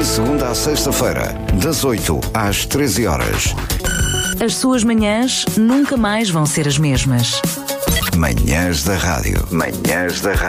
segunda à sexta-feira, das 8 às 13 horas. As suas manhãs nunca mais vão ser as mesmas. Manhãs da Rádio. Manhãs da Rádio.